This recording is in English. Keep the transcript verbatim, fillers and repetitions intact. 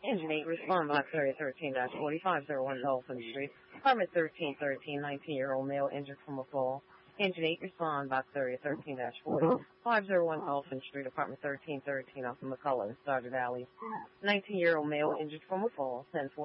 Engine eight, respond box area thirteen forty-five oh one Dolphin Street. Apartment thirteen thirteen, nineteen-year-old male injured from a fall. Engine eight, respond box area thirteen forty, five oh one Dolphin Street. Apartment thirteen thirteen off of McCullough, Stoddard Alley. nineteen-year-old male injured from a fall. ten